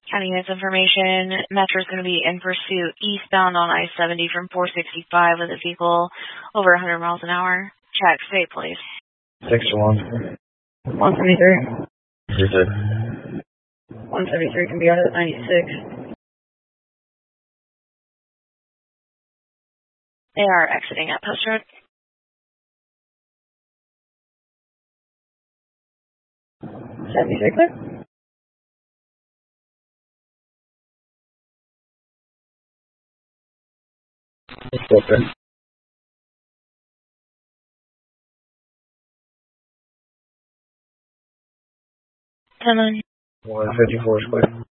County Units information, Metro's going to be in pursuit eastbound on I-70 from 465 with a vehicle over 100 miles an hour. Check, state, please. 6-1. 173. 36. 173 can be out at 96. They are exiting at Post Road. 73 clear. It's open. 10-9. 154 square.